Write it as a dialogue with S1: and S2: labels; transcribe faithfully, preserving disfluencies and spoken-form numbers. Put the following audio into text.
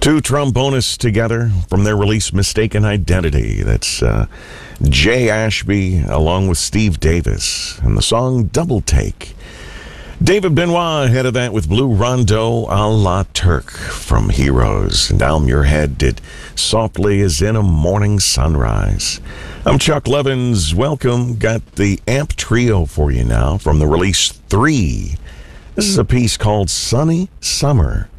S1: Two trombonists together from their release Mistaken Identity. That's uh, Jay Ashby along with Steve Davis and the song Double Take. David Benoit ahead of that with Blue Rondo a la Turk from Heroes. And Al Muirhead did Softly as in a Morning Sunrise. I'm Chuck Levins. Welcome. Got the Amp Trio for you now from the release three. This is a piece called Sunny Summer.